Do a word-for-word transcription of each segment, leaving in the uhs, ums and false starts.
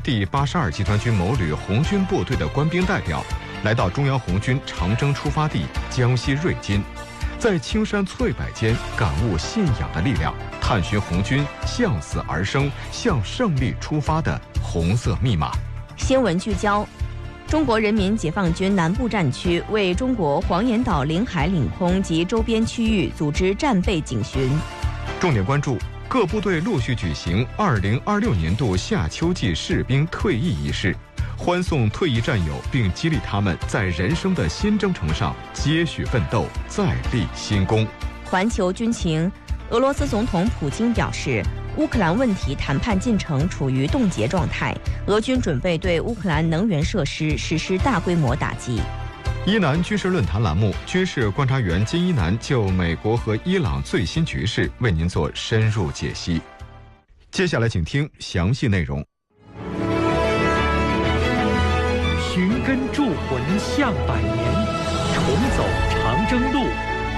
第八十二集团军某旅红军部队的官兵代表来到中央红军长征出发地江西瑞金，在青山翠柏间感悟信仰的力量，探寻红军向死而生、向胜利出发的红色密码。 新闻聚焦：中国人民解放军南部战区为中国黄岩岛领海领空及周边区域组织战备警巡。 重点关注各部队陆续举行二零二六年度夏秋季士兵退役仪式，欢送退役战友，并激励他们在人生的新征程上接续奋斗，再立新功。 环球军情：俄罗斯总统普京表示，乌克兰问题谈判进程处于冻结状态，俄军准备对乌克兰能源设施实施大规模打击。 伊南军事论坛栏目，军事观察员金一南就美国和伊朗最新局势为您做深入解析。接下来请听详细内容。 寻根铸魂向百年，重走长征路。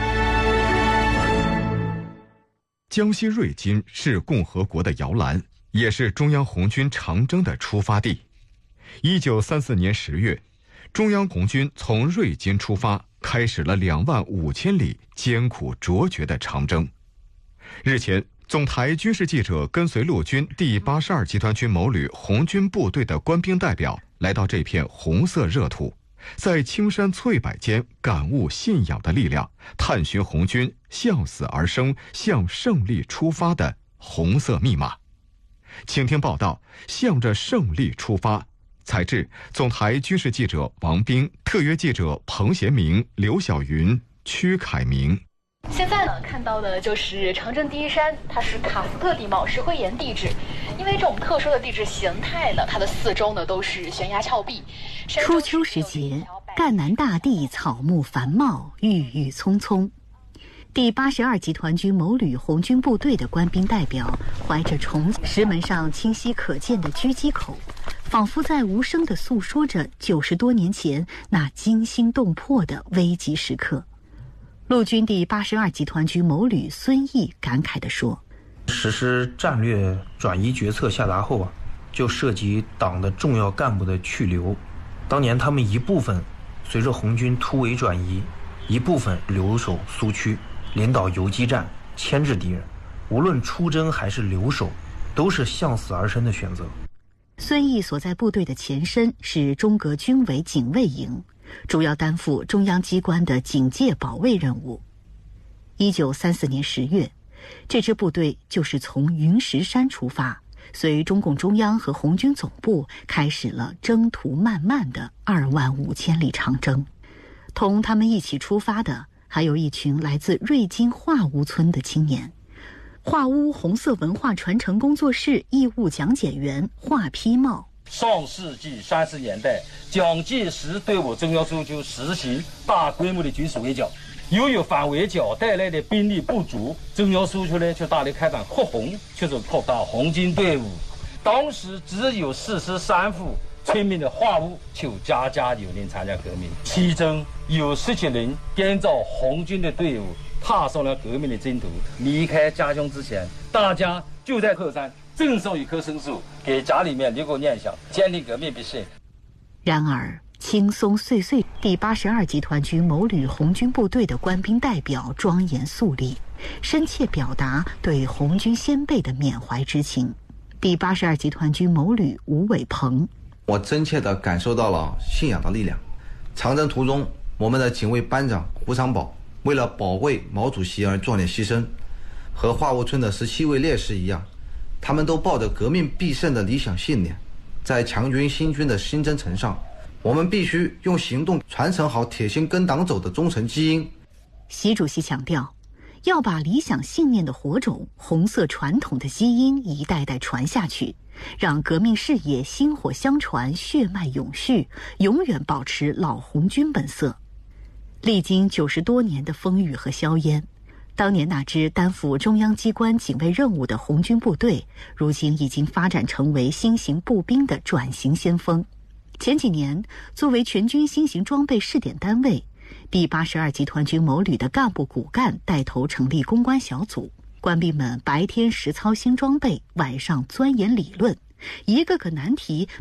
江西瑞金是共和国的摇篮，也是中央红军长征的出发地。一九三四年十月，中央红军从瑞金出发，开始了两万五千里艰苦卓绝的长征。日前，总台军事记者跟随陆军第八十二集团军某旅红军部队的官兵代表来到这片红色热土，在青山翠柏间感悟信仰的力量，探寻红军向死而生、向胜利出发的红色密码。请听报道：向着胜利出发。采制总台军事记者王斌，特约记者彭贤明、刘晓云、屈凯明。 现在呢，看到的就是长征第一山，它是喀斯特地貌石灰岩地质。因为这种特殊的地质形态呢，它的四周呢都是悬崖峭壁。 初秋时节，赣南大地草木繁茂，郁郁葱葱。第八十二集团军某旅红军部队的官兵代表怀着崇石门上清晰可见的狙击口，仿佛在无声地诉说着九十多年前那惊心动魄的危急时刻。陆军第八十二集团军某旅孙毅感慨地说： 实施战略转移决策下达后啊，就涉及党的重要干部的去留。当年他们一部分随着红军突围转移，一部分留守苏区，领导游击战，牵制敌人。无论出征还是留守，都是向死而生的选择。 孙毅所在部队的前身是中革军委警卫营，主要担负中央机关的警戒保卫任务。一九三四年十月，这支部队就是从云石山出发，随中共中央和红军总部开始了征途漫漫的二万五千里长征。同他们一起出发的还有一群来自瑞金华屋村的青年。华屋红色文化传承工作室义务讲解员华丕茂： 上世纪三十年代，蒋介石对我中央苏区实行大规模的军事围剿，由于反围剿带来的兵力不足，中央苏区呢就大力开展扩红，就是扩大红军队伍。当时只有四十三户村民的华屋就家家有人参加革命，其中有十七人跟着红军的队伍踏上了革命的征途。离开家乡之前，大家就在后山种上一棵松树，给家里面留个念想，坚定革命必胜。 然而轻松碎碎，第八十二集团军某旅红军部队的官兵代表庄严肃立，深切表达对红军先辈的缅怀之情。第八十二集团军某旅吴伟鹏： 我真切地感受到了信仰的力量。长征途中，我们的警卫班长胡长宝为了保卫毛主席而壮烈牺牲，和华屋村的十七位烈士一样，他们都抱着革命必胜的理想信念。在强军新军的新征程上，我们必须用行动传承好铁心跟党走的忠诚基因。 习主席强调，要把理想信念的火种、红色传统的基因一代代传下去，让革命事业薪火相传，血脉永续，永远保持老红军本色。历经九十多年的风雨和硝烟，当年那支担负中央机关警卫任务的红军部队，如今已经发展成为新型步兵的转型先锋。前几年，作为全军新型装备试点单位，第八十二集团军某旅的干部骨干带头成立攻关小组，官兵们白天实操新装备，晚上钻研理论，一个个难题